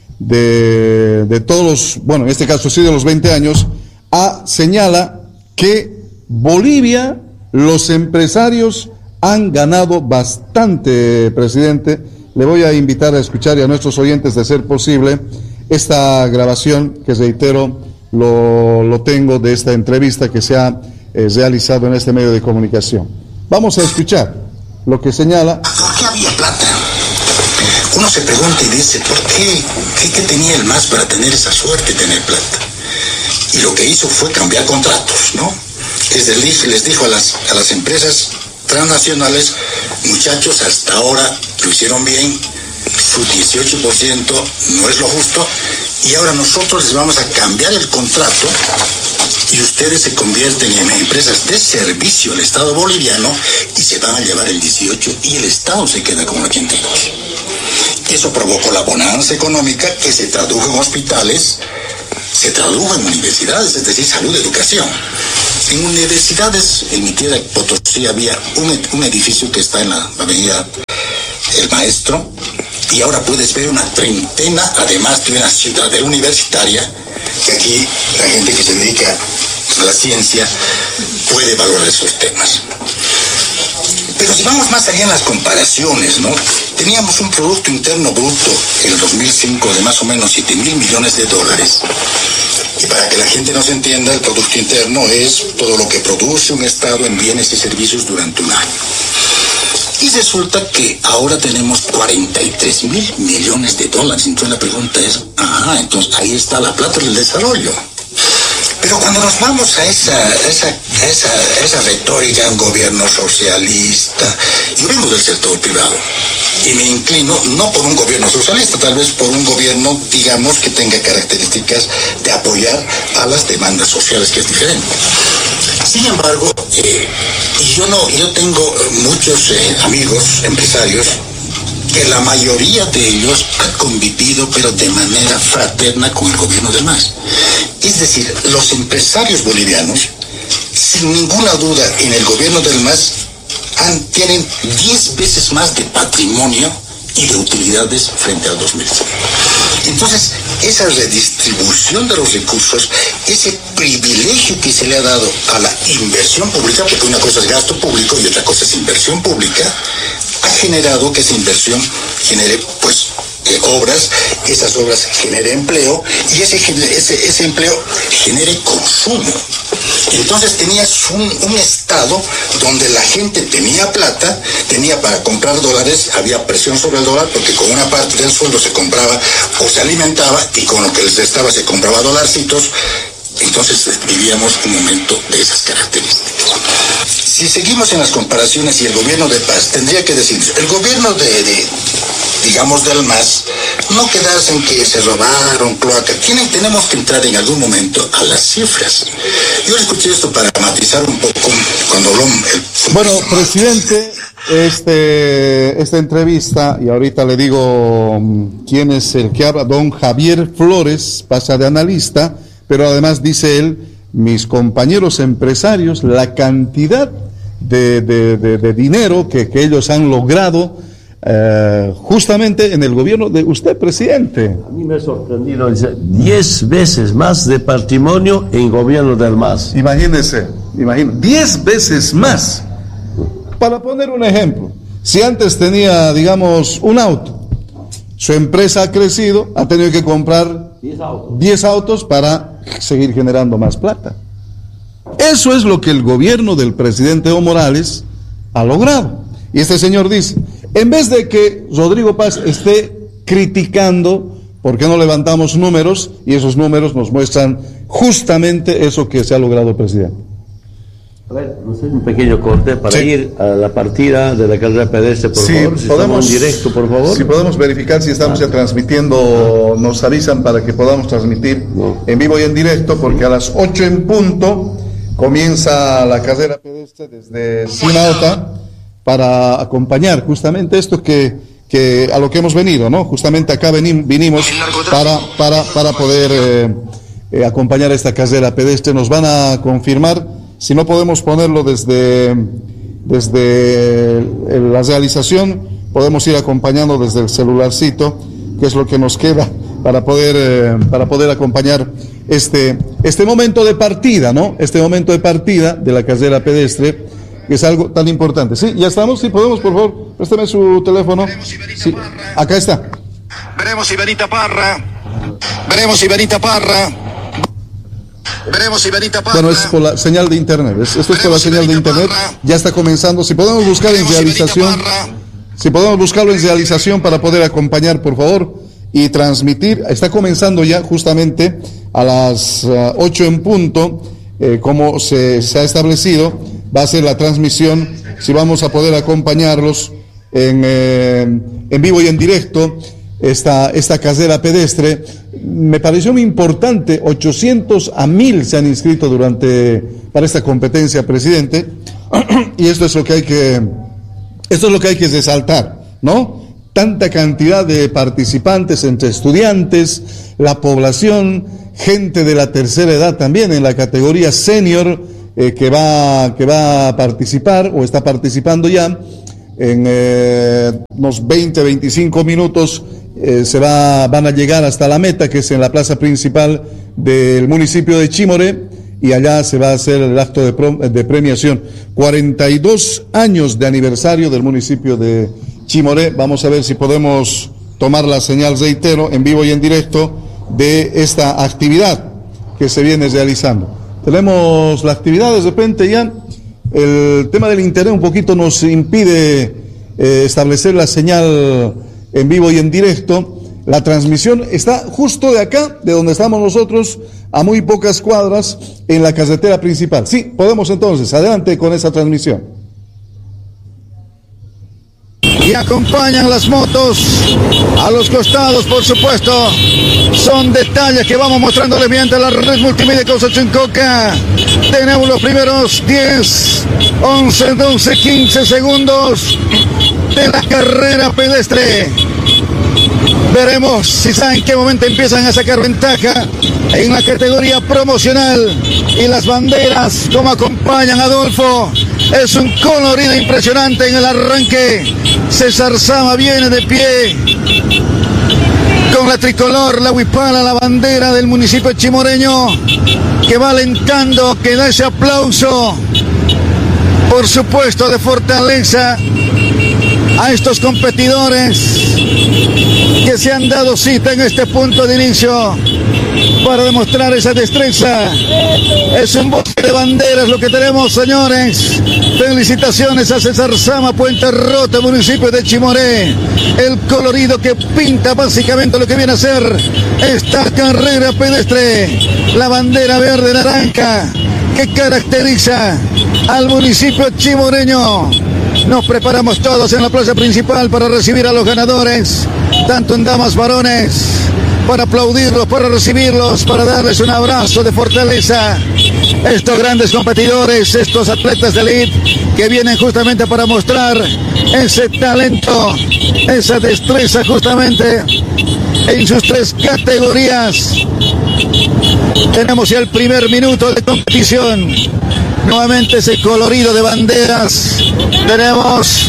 todos los, en este caso sí de los 20 años, señala que Bolivia, los empresarios han ganado bastante, presidente. Le voy a invitar a escuchar y a nuestros oyentes, de ser posible, esta grabación que, reitero, lo tengo de esta entrevista que se ha realizado en este medio de comunicación. Vamos a escuchar lo que señala. ¿Por qué había plata? Uno se pregunta y dice, ¿por qué? ¿Qué tenía el MAS para tener esa suerte de tener plata? Y lo que hizo fue cambiar contratos, ¿no? Les dijo a las empresas transnacionales, muchachos, hasta ahora lo hicieron bien, su 18% no es lo justo, y ahora nosotros les vamos a cambiar el contrato y ustedes se convierten en empresas de servicio al Estado boliviano y se van a llevar el 18 y el Estado se queda con el 82. Eso provocó la bonanza económica que se tradujo en hospitales, se tradujo en universidades, es decir, salud, educación. En universidades, en mi tierra Potosí, había un edificio que está en la avenida El Maestro, y ahora puedes ver una treintena, además de una ciudadela universitaria, que aquí la gente que se dedica a la ciencia puede valorar esos temas. Pero si vamos más allá en las comparaciones, ¿no? Teníamos un Producto Interno Bruto en el 2005 de más o menos 7.000 millones de dólares. Y para que la gente nos entienda, el Producto Interno es todo lo que produce un Estado en bienes y servicios durante un año. Y resulta que ahora tenemos 43.000 millones de dólares. Entonces la pregunta es, entonces ahí está la plata del desarrollo. Pero cuando nos vamos a esa retórica, un gobierno socialista, yo vengo del sector privado y me inclino no por un gobierno socialista, tal vez por un gobierno, digamos, que tenga características de apoyar a las demandas sociales, que es diferente. Sin embargo, yo tengo muchos amigos empresarios que la mayoría de ellos ha convivido, pero de manera fraterna, con el gobierno del MAS. Es decir, los empresarios bolivianos, sin ninguna duda, en el gobierno del MAS tienen 10 veces más de patrimonio y de utilidades frente al 2005. Entonces, esa redistribución de los recursos, ese privilegio que se le ha dado a la inversión pública, porque una cosa es gasto público y otra cosa es inversión pública, ha generado que esa inversión genere, obras, esas obras generen empleo y ese empleo genere consumo. Entonces tenías un estado donde la gente tenía plata, tenía para comprar dólares, había presión sobre el dólar porque con una parte del sueldo se compraba o se alimentaba y con lo que les restaba se compraba dolarcitos. Entonces vivíamos un momento de esas características. Si seguimos en las comparaciones y el gobierno de paz, tendría que decir, el gobierno digamos del MAS, no quedarse en que se robaron cloaca. Tenemos que entrar en algún momento a las cifras. Yo escuché esto para matizar un poco cuando habló Bueno, presidente, esta entrevista, y ahorita le digo quién es el que habla, don Javier Flores, pasa de analista, pero además dice él, mis compañeros empresarios, la cantidad de dinero que ellos han logrado justamente en el gobierno de usted, presidente. A mí me ha sorprendido, dice, 10 veces más de patrimonio en gobierno del MAS. Imagínese, 10 veces más. Para poner un ejemplo, si antes tenía, digamos, un auto, su empresa ha crecido, ha tenido que comprar 10 autos para seguir generando más plata. Eso es lo que el gobierno del presidente Evo Morales ha logrado. Y este señor dice, en vez de que Rodrigo Paz esté criticando por qué no levantamos números, y esos números nos muestran justamente eso que se ha logrado, presidente. A ver, no sé, un pequeño corte para ir a la partida de la carrera pedestre, por favor. Si podemos, en directo, por favor. Si podemos verificar si estamos ya transmitiendo, nos avisan para que podamos transmitir en vivo y en directo, porque a las 8 en punto comienza la carrera pedestre desde Sinauta para acompañar justamente esto que a lo que hemos venido, ¿no? Justamente acá vinimos para poder acompañar esta carrera pedestre. Nos van a confirmar. Si no podemos ponerlo desde la realización, podemos ir acompañando desde el celularcito, que es lo que nos queda para poder acompañar este momento de partida, ¿no? Este momento de partida de la carrera pedestre, que es algo tan importante. Sí, ya estamos. Sí, podemos, por favor, préstame su teléfono. Sí, acá está. Veremos si Benita Parra. Veremos si Benita Parra. Bueno, es por la señal de internet. Esto es por la señal de internet. Ya está comenzando. Si podemos buscar en realización, si podemos buscarlo en realización para poder acompañar, por favor, y transmitir. Está comenzando ya justamente a las 8 en punto, como se ha establecido. Va a ser la transmisión. Si vamos a poder acompañarlos en vivo y en directo esta carrera pedestre. Me pareció muy importante, 800 a 1000 se han inscrito para esta competencia, presidente, y esto es lo que hay que resaltar, ¿no? Tanta cantidad de participantes entre estudiantes, la población, gente de la tercera edad también en la categoría senior, que va a participar o está participando ya. En unos 20-25 minutos van a llegar hasta la meta, que es en la plaza principal del municipio de Chimoré, y allá se va a hacer el acto de premiación. 42 años de aniversario del municipio de Chimoré. Vamos a ver si podemos tomar la señal, reitero, en vivo y en directo, de esta actividad que se viene realizando. Tenemos la actividad, de repente ya el tema del internet un poquito nos impide establecer la señal en vivo y en directo. La transmisión está justo de acá, de donde estamos nosotros, a muy pocas cuadras, en la carretera principal. Sí, podemos entonces, adelante con esa transmisión. Y acompañan las motos a los costados, por supuesto. Son detalles que vamos mostrándoles mediante la red multimedia Concepción Coca. Tenemos los primeros 10, 11, 12, 15 segundos de la carrera pedestre. Veremos si saben en qué momento empiezan a sacar ventaja en la categoría promocional. Y las banderas, como acompañan a Adolfo, es un colorido impresionante en el arranque. César Sama viene de pie con la tricolor, la huipala, la bandera del municipio chimoreño, que va alentando, que da ese aplauso, por supuesto, de fortaleza a estos competidores que se han dado cita en este punto de inicio para demostrar esa destreza. Es un bosque de banderas lo que tenemos, señores. Felicitaciones a César Sama, Puente Rota, municipio de Chimoré. El colorido que pinta básicamente lo que viene a ser esta carrera pedestre. La bandera verde naranja que caracteriza al municipio chimoreño. Nos preparamos todos en la plaza principal para recibir a los ganadores, tanto en damas, varones, para aplaudirlos, para recibirlos, para darles un abrazo de fortaleza. Estos grandes competidores, estos atletas de elite que vienen justamente para mostrar ese talento, esa destreza justamente en sus 3 categorías. Tenemos ya el primer minuto de competición. Nuevamente ese colorido de banderas. Tenemos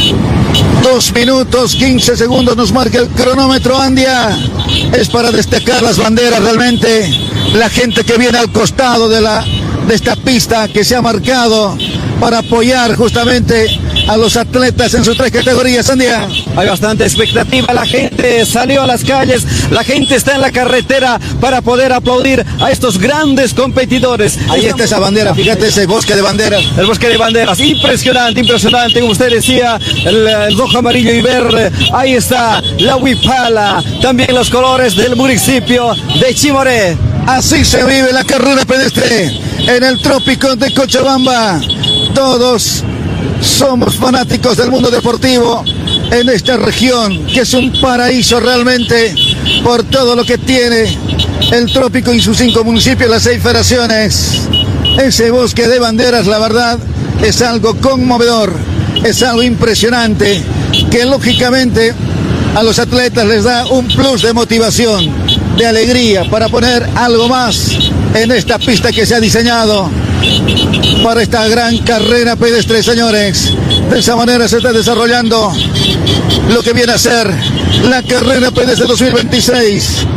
2 minutos, 15 segundos, nos marca el cronómetro, Andia. Es para destacar las banderas realmente. La gente que viene al costado de esta pista que se ha marcado para apoyar justamente a los atletas en sus 3 categorías, Andia. Hay bastante expectativa, la gente salió a las calles, la gente está en la carretera para poder aplaudir a estos grandes competidores. Ahí está esa bandera, fíjate ese bosque de banderas. El bosque de banderas, impresionante, impresionante, como usted decía, el rojo, amarillo y verde. Ahí está la huipala, también los colores del municipio de Chimoré. Así se vive la carrera pedestre en el trópico de Cochabamba. Todos somos fanáticos del mundo deportivo en esta región, que es un paraíso realmente por todo lo que tiene el trópico y sus 5 municipios, las 6 federaciones. Ese bosque de banderas, la verdad, es algo conmovedor, es algo impresionante, que lógicamente a los atletas les da un plus de motivación, de alegría, para poner algo más en esta pista que se ha diseñado para esta gran carrera pedestre, señores. De esa manera se está desarrollando lo que viene a ser la carrera pedestre 2026.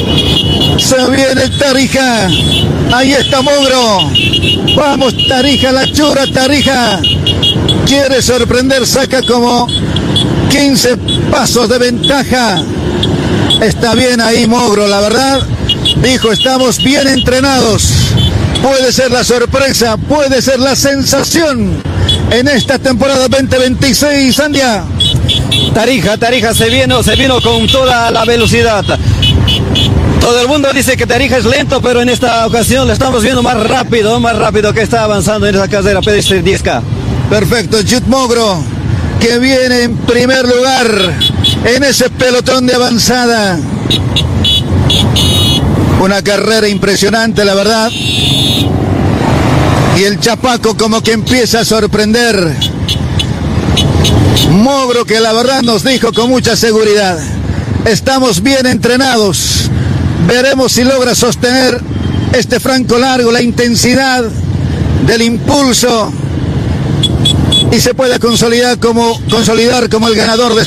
Se viene Tarija, ahí está Mogro. Vamos Tarija, la chura Tarija. Quiere sorprender, saca como 15 pasos de ventaja. Está bien ahí Mogro, la verdad. Dijo, estamos bien entrenados. Puede ser la sorpresa, puede ser la sensación en esta temporada 2026, Andia. Tarija se vino con toda la velocidad. Todo el mundo dice que Tarija es lento, pero en esta ocasión lo estamos viendo más rápido que está avanzando en esa carrera pedestre 10K. Perfecto, Jude Mogro, que viene en primer lugar en ese pelotón de avanzada. Una carrera impresionante, la verdad. Y el Chapaco como que empieza a sorprender. Mogro, que la verdad nos dijo con mucha seguridad: estamos bien entrenados. Veremos si logra sostener este franco largo, la intensidad del impulso, y se puede consolidar como el ganador de